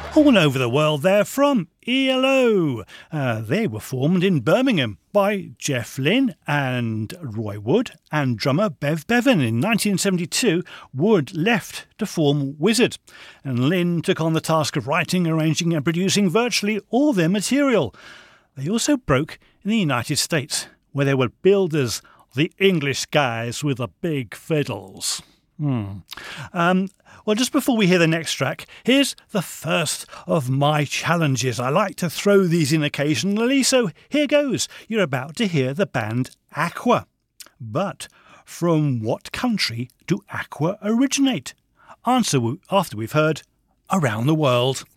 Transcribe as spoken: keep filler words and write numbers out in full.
All over the world they're from. E L O. Uh, they were formed in Birmingham by Jeff Lynne and Roy Wood and drummer Bev Bevan. In nineteen seventy-two, Wood left to form Wizzard, and Lynne took on the task of writing, arranging and producing virtually all their material. They also broke in the United States, where they were billed as the English guys with the big fiddles. Hmm. Um, well, just before we hear the next track, here's the first of my challenges. I like to throw these in occasionally, so here goes. You're about to hear the band Aqua. But from what country do Aqua originate? Answer after we've heard Around the World.